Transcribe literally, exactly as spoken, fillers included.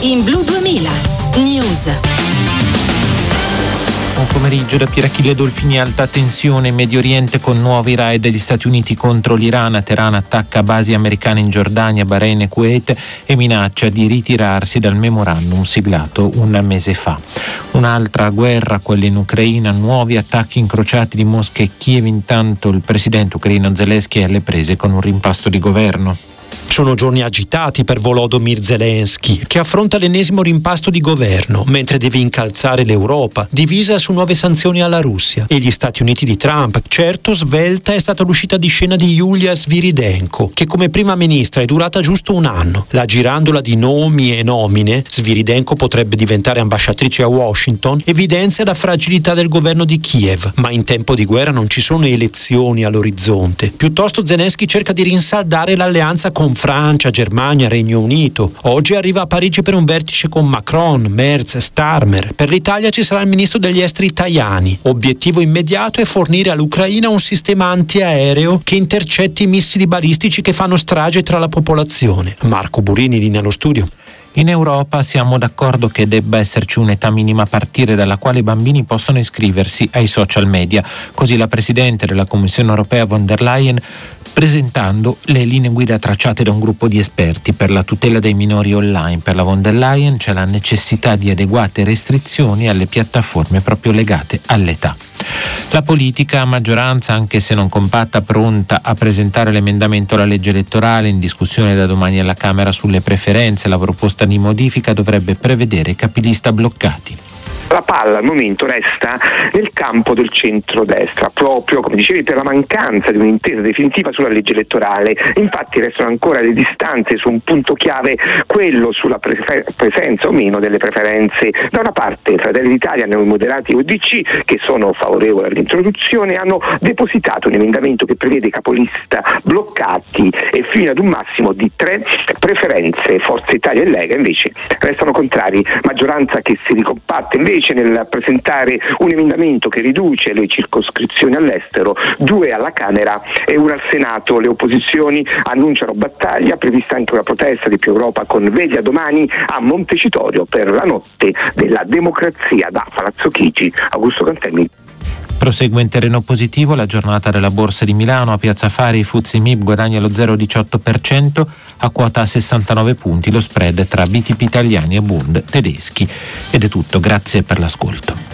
in Blu duemila News. Buon pomeriggio da Pierachille Dolfini. Alta tensione in Medio Oriente con nuovi raid degli Stati Uniti contro l'Iran. Teheran attacca basi americane in Giordania, Bahrain e Kuwait e minaccia di ritirarsi dal memorandum siglato un mese fa. Un'altra guerra, quella in Ucraina, nuovi attacchi incrociati di Mosca e Kiev. Intanto il presidente ucraino Zelensky è alle prese con un rimpasto di governo. Sono giorni agitati per Volodymyr Zelensky, che affronta l'ennesimo rimpasto di governo, mentre deve incalzare l'Europa, divisa su nuove sanzioni alla Russia, e gli Stati Uniti di Trump. Certo, svelta è stata l'uscita di scena di Yulia Sviridenko, che come prima ministra è durata giusto un anno. La girandola di nomi e nomine, Sviridenko potrebbe diventare ambasciatrice a Washington, evidenzia la fragilità del governo di Kiev, ma in tempo di guerra non ci sono elezioni all'orizzonte. Piuttosto Zelensky cerca di rinsaldare l'alleanza con Francia, Germania, Regno Unito. Oggi arriva a Parigi per un vertice con Macron, Merz, Starmer. Per l'Italia ci sarà il ministro degli esteri Tajani. Obiettivo immediato è fornire all'Ucraina un sistema antiaereo che intercetti i missili balistici che fanno strage tra la popolazione. Marco Burini, linea allo studio. In Europa siamo d'accordo che debba esserci un'età minima a partire dalla quale i bambini possono iscriversi ai social media. Così la Presidente della Commissione europea von der Leyen, presentando le linee guida tracciate da un gruppo di esperti per la tutela dei minori online. Per la von der Leyen c'è la necessità di adeguate restrizioni alle piattaforme proprio legate all'età. La politica a maggioranza, anche se non compatta, pronta a presentare l'emendamento alla legge elettorale in discussione da domani alla Camera sulle preferenze. La proposta di modifica dovrebbe prevedere capilista bloccati. La palla al momento resta nel campo del centrodestra, proprio come dicevi per la mancanza di un'intesa definitiva sulla legge elettorale. Infatti restano ancora le distanze su un punto chiave, quello sulla prefer- presenza o meno delle preferenze. Da una parte Fratelli d'Italia, Noi Moderati e U D C, che sono favorevoli all'introduzione, hanno depositato un emendamento che prevede capolista bloccati e fino ad un massimo di tre preferenze. Forza Italia e Lega invece restano contrari, maggioranza che si ricompatta invece nel presentare un emendamento che riduce le circoscrizioni all'estero, due alla Camera e una al Senato. Le opposizioni annunciano battaglia, prevista anche una protesta di Più Europa con veglia domani a Montecitorio per la notte della democrazia. Da Palazzo Chigi, Augusto Cantelmi. Prosegue in terreno positivo la giornata della Borsa di Milano. A Piazza Fari i F T S E M I B guadagna lo zero virgola diciotto per cento a quota sessantanove punti, lo spread tra B T P italiani e Bund tedeschi. Ed è tutto, grazie per l'ascolto.